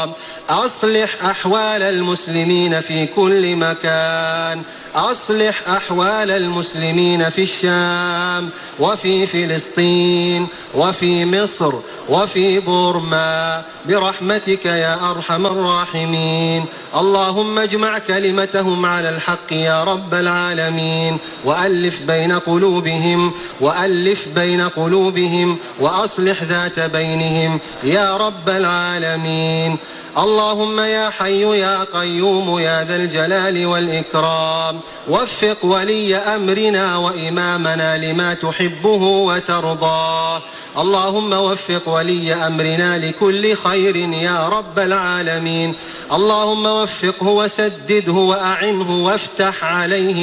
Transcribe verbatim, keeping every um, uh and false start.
والإكرام. أصلح أحوال المسلمين في كل مكان، أصلح أحوال المسلمين في الشام وفي فلسطين وفي مصر وفي بورما برحمتك يا أرحم الراحمين. اللهم اجمع كلمتهم على الحق يا رب العالمين، وألف بين قلوبهم وألف بين قلوبهم وأصلح ذات بينهم يا رب العالمين. اللهم يا حي يا قيوم يا ذا الجلال والإكرام، وفق ولي أمرنا وإمامنا لما تحبه وترضاه. اللهم وفق ولي أمرنا لكل خير يا رب العالمين. اللهم وفقه وسدده وأعنه وافتح عليه